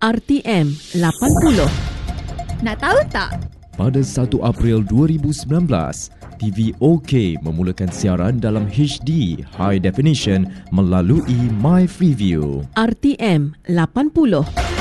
RTM 80. Nak tahu tak? Pada 1 April 2019, TV OK memulakan siaran dalam HD High Definition melalui My Freeview. RTM 80.